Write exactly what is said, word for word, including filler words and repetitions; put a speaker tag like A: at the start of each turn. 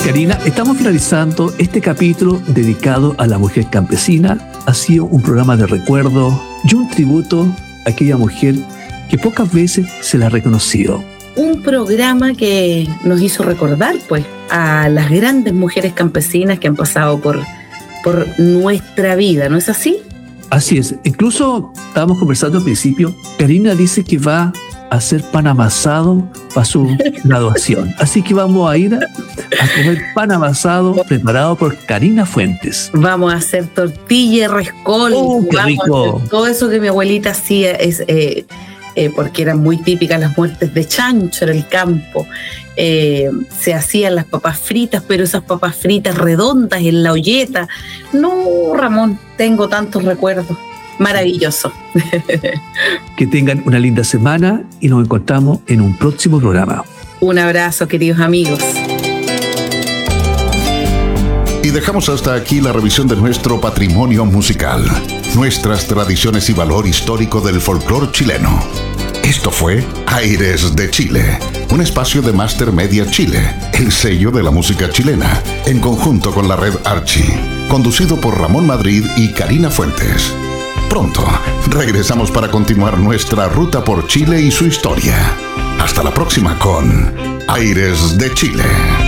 A: Karina, estamos finalizando este capítulo dedicado a la mujer campesina. Ha sido un programa de recuerdo y un tributo a aquella mujer que pocas veces se la ha reconocido.
B: Un programa que nos hizo recordar, pues, a las grandes mujeres campesinas que han pasado por, por nuestra vida, ¿no es así?
A: Así es. Incluso estábamos conversando al principio. Karina dice que va a hacer pan amasado para su graduación. Así que vamos a ir a, a comer pan amasado preparado por Karina Fuentes.
B: Vamos a hacer tortilla y rescol.
A: ¡Oh, qué
B: vamos
A: rico!
B: A hacer todo eso que mi abuelita hacía, es, eh, eh, porque eran muy típicas las muertes de chancho en el campo. Eh, se hacían las papas fritas, pero esas papas fritas redondas en la olleta. No, Ramón, tengo tantos recuerdos. Maravilloso.
A: Que tengan una linda semana y nos encontramos en un próximo programa.
B: Un abrazo, queridos amigos.
C: Y dejamos hasta aquí la revisión de nuestro patrimonio musical, nuestras tradiciones y valor histórico del folclore chileno. Esto fue Aires de Chile, un espacio de Master Media Chile, el sello de la música chilena, en conjunto con la red Archie, conducido por Ramón Madrid y Karina Fuentes. Pronto regresamos para continuar nuestra ruta por Chile y su historia. Hasta la próxima con Aires de Chile.